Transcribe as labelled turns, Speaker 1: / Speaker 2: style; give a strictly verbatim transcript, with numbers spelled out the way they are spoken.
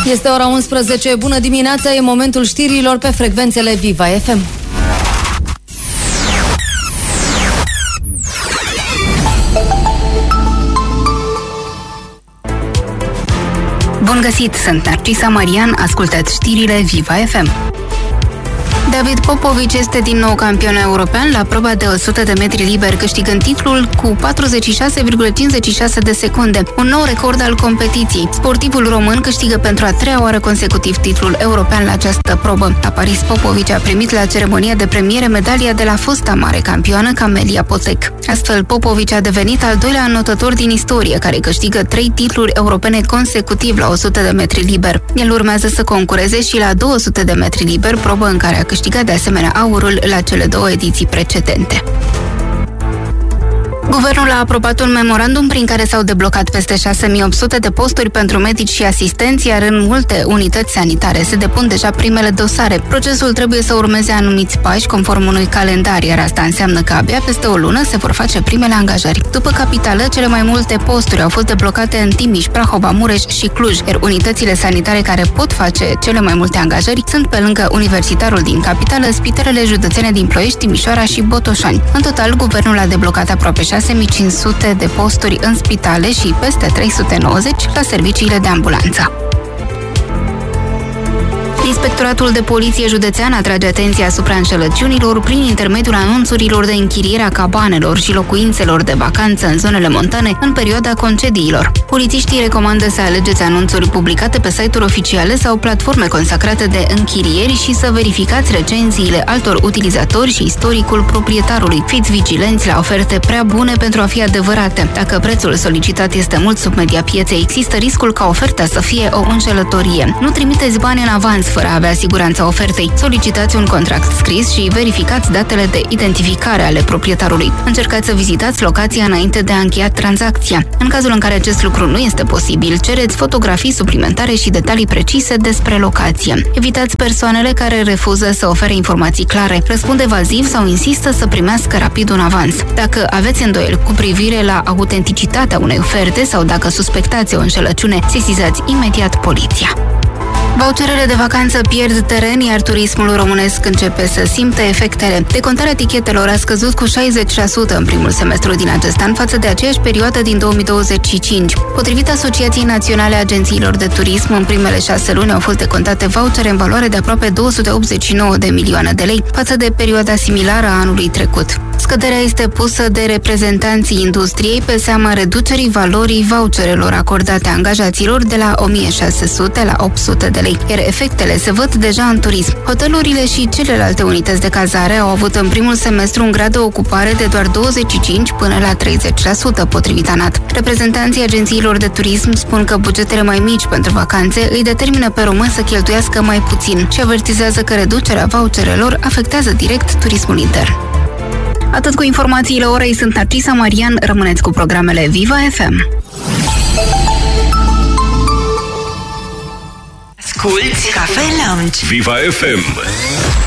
Speaker 1: Este ora unsprezece. Bună dimineața, e momentul știrilor pe frecvențele Viva F M.
Speaker 2: Bun găsit, sunt Narcisa Marian, ascultați știrile Viva F M. David Popovici este din nou campion european la proba de o sută de metri liber, câștigând titlul cu patruzeci și șase virgulă cincizeci și șase de secunde, un nou record al competiției. Sportivul român câștigă pentru a treia oară consecutiv titlul european la această probă. La Paris, Popovici a primit la ceremonia de premiere medalia de la fosta mare campioană Camelia Potec. Astfel, Popovici a devenit al doilea înotător din istorie care câștigă trei titluri europene consecutiv la o sută de metri liber. El urmează să concureze și la două sute de metri liber, probă în care a câștigat de asemenea aurul la cele două ediții precedente. Guvernul a aprobat un memorandum prin care s-au deblocat peste șase mii opt sute de posturi pentru medici și asistenți, iar în multe unități sanitare se depun deja primele dosare. Procesul trebuie să urmeze anumiți pași conform unui calendar, iar asta înseamnă că abia peste o lună se vor face primele angajări. După capitală, cele mai multe posturi au fost deblocate în Timiș, Prahova, Mureș și Cluj, iar unitățile sanitare care pot face cele mai multe angajări sunt pe lângă Universitarul din capitală, spitalele județene din Ploiești, Timișoara și Botoșani. În total, guvernul a deblocat aproape șase mii cinci sute de posturi în spitale și peste trei sute nouăzeci la serviciile de ambulanță. Inspectoratul de Poliție Județean atrage atenția asupra înșelăciunilor prin intermediul anunțurilor de închiriere a cabanelor și locuințelor de vacanță în zonele montane în perioada concediilor. Polițiștii recomandă să alegeți anunțuri publicate pe site-uri oficiale sau platforme consacrate de închirieri și să verificați recenziile altor utilizatori și istoricul proprietarului. Fiți vigilenți la oferte prea bune pentru a fi adevărate. Dacă prețul solicitat este mult sub media pieței, există riscul ca oferta să fie o înșelătorie. Nu trimiteți bani în avans fără a avea siguranța ofertei. Solicitați un contract scris și verificați datele de identificare ale proprietarului. Încercați să vizitați locația înainte de a încheia tranzacția. În cazul în care acest lucru nu este posibil, cereți fotografii suplimentare și detalii precise despre locație. Evitați persoanele care refuză să ofere informații clare, răspund evaziv sau insistă să primească rapid un avans. Dacă aveți îndoieli cu privire la autenticitatea unei oferte sau dacă suspectați o înșelăciune, sesizați imediat poliția. Voucherele de vacanță pierd teren, iar turismul românesc începe să simtă efectele. Decontarea tichetelor a scăzut cu șaizeci la sută în primul semestru din acest an față de aceeași perioadă din două mii douăzeci și cinci. Potrivit Asociației Naționale a Agențiilor de Turism, în primele șase luni au fost decontate vouchere în valoare de aproape două sute optzeci și nouă de milioane de lei față de perioada similară a anului trecut. Scăderea este pusă de reprezentanții industriei pe seama reducerii valorii voucherelor acordate angajaților de la o mie șase sute la opt sute de lei, iar efectele se văd deja în turism. Hotelurile și celelalte unități de cazare au avut în primul semestru un grad de ocupare de doar douăzeci și cinci până la treizeci la sută, potrivit ANAT. Reprezentanții agențiilor de turism spun că bugetele mai mici pentru vacanțe îi determină pe români să cheltuiască mai puțin și avertizează că reducerea voucherelor afectează direct turismul intern. Atât cu informațiile orei, sunt Narcisa Marian, rămâneți cu programele Viva F M.
Speaker 3: Asculți Cafe Lounge
Speaker 4: Viva F M.